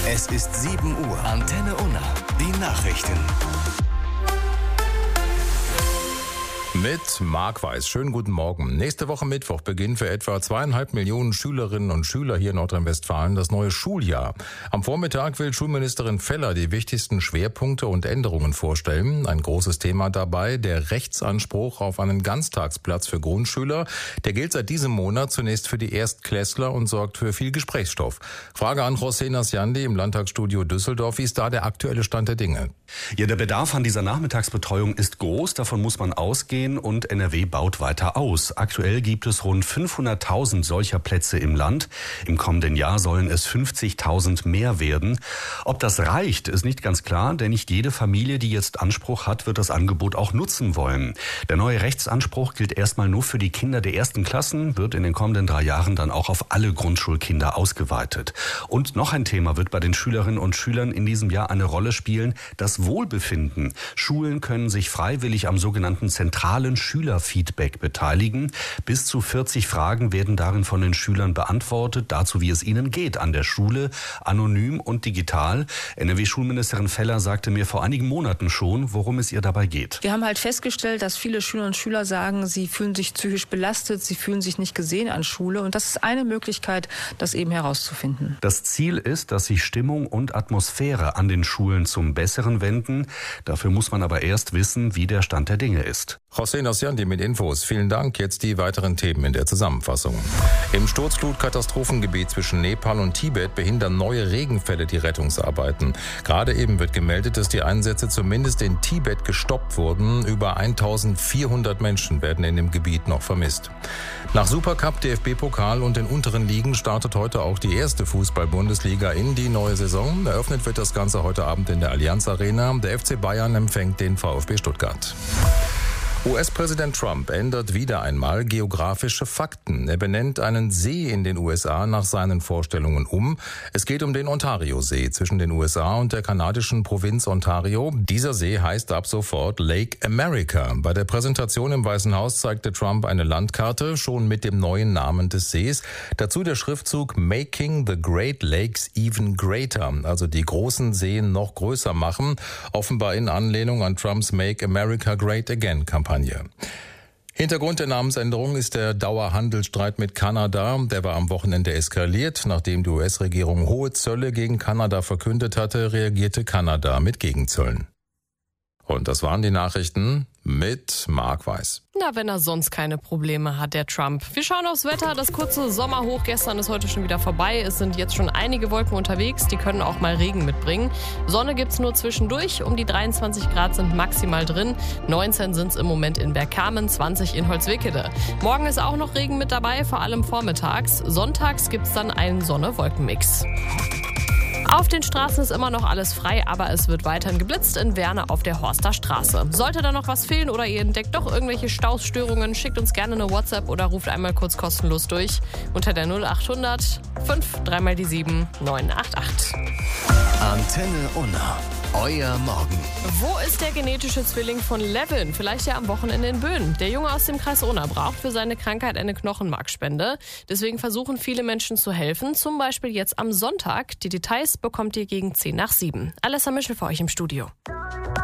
Es ist 7 Uhr. Antenne Unna. Die Nachrichten. Mit Marc Weiß. Schönen guten Morgen. Nächste Woche Mittwoch beginnt für etwa 2,5 Millionen Schülerinnen und Schüler hier in Nordrhein-Westfalen das neue Schuljahr. Am Vormittag will Schulministerin Feller die wichtigsten Schwerpunkte und Änderungen vorstellen. Ein großes Thema dabei, der Rechtsanspruch auf einen Ganztagsplatz für Grundschüler. Der gilt seit diesem Monat zunächst für die Erstklässler und sorgt für viel Gesprächsstoff. Frage an José Nasciandi im Landtagsstudio Düsseldorf. Wie ist da der aktuelle Stand der Dinge? Ja, der Bedarf an dieser Nachmittagsbetreuung ist groß. Davon muss man ausgehen. Und NRW baut weiter aus. Aktuell gibt es rund 500.000 solcher Plätze im Land. Im kommenden Jahr sollen es 50.000 mehr werden. Ob das reicht, ist nicht ganz klar, denn nicht jede Familie, die jetzt Anspruch hat, wird das Angebot auch nutzen wollen. Der neue Rechtsanspruch gilt erstmal nur für die Kinder der ersten Klassen, wird in den kommenden 3 Jahren dann auch auf alle Grundschulkinder ausgeweitet. Und noch ein Thema wird bei den Schülerinnen und Schülern in diesem Jahr eine Rolle spielen: das Wohlbefinden. Schulen können sich freiwillig am sogenannten zentralen Schülerfeedback beteiligen. Bis zu 40 Fragen werden darin von den Schülern beantwortet, dazu wie es ihnen geht an der Schule, anonym und digital. NRW-Schulministerin Feller sagte mir vor einigen Monaten schon, worum es ihr dabei geht. Wir haben halt festgestellt, dass viele Schülerinnen und Schüler sagen, sie fühlen sich psychisch belastet, sie fühlen sich nicht gesehen an Schule, und das ist eine Möglichkeit, das eben herauszufinden. Das Ziel ist, dass sich Stimmung und Atmosphäre an den Schulen zum Besseren wenden. Dafür muss man aber erst wissen, wie der Stand der Dinge ist. José Nasciandi mit Infos. Vielen Dank. Jetzt die weiteren Themen in der Zusammenfassung. Im Sturzflutkatastrophengebiet zwischen Nepal und Tibet behindern neue Regenfälle die Rettungsarbeiten. Gerade eben wird gemeldet, dass die Einsätze zumindest in Tibet gestoppt wurden. Über 1.400 Menschen werden in dem Gebiet noch vermisst. Nach Supercup, DFB-Pokal und den unteren Ligen startet heute auch die erste Fußball-Bundesliga in die neue Saison. Eröffnet wird das Ganze heute Abend in der Allianz Arena. Der FC Bayern empfängt den VfB Stuttgart. US-Präsident Trump ändert wieder einmal geografische Fakten. Er benennt einen See in den USA nach seinen Vorstellungen um. Es geht um den Ontario-See zwischen den USA und der kanadischen Provinz Ontario. Dieser See heißt ab sofort Lake America. Bei der Präsentation im Weißen Haus zeigte Trump eine Landkarte, schon mit dem neuen Namen des Sees. Dazu der Schriftzug Making the Great Lakes Even Greater, also die großen Seen noch größer machen, offenbar in Anlehnung an Trumps Make America Great Again-Kampagne. Hintergrund der Namensänderung ist der Dauerhandelsstreit mit Kanada. Der war am Wochenende eskaliert. Nachdem die US-Regierung hohe Zölle gegen Kanada verkündet hatte, reagierte Kanada mit Gegenzöllen. Und das waren die Nachrichten mit Marc Weiß. Na, wenn er sonst keine Probleme hat, der Trump. Wir schauen aufs Wetter. Das kurze Sommerhoch gestern ist heute schon wieder vorbei. Es sind jetzt schon einige Wolken unterwegs. Die können auch mal Regen mitbringen. Sonne gibt's nur zwischendurch. Um die 23 Grad sind maximal drin. 19 sind's im Moment in Bergkamen, 20 in Holzwickede. Morgen ist auch noch Regen mit dabei, vor allem vormittags. Sonntags gibt's dann einen Sonne-Wolken-Mix. Auf den Straßen ist immer noch alles frei, aber es wird weiterhin geblitzt in Werne auf der Horster Straße. Sollte da noch was fehlen oder ihr entdeckt doch irgendwelche Staustörungen, schickt uns gerne eine WhatsApp oder ruft einmal kurz kostenlos durch unter der 0800 5 3 mal die 7 988. Antenne Unna. Euer Morgen. Wo ist der genetische Zwilling von Levin? Vielleicht ja am Wochenende in Böen. Der Junge aus dem Kreis Unna braucht für seine Krankheit eine Knochenmarkspende. Deswegen versuchen viele Menschen zu helfen, zum Beispiel jetzt am Sonntag. Die Details bekommt ihr gegen 10 nach 7. Alessa Mischel für euch im Studio.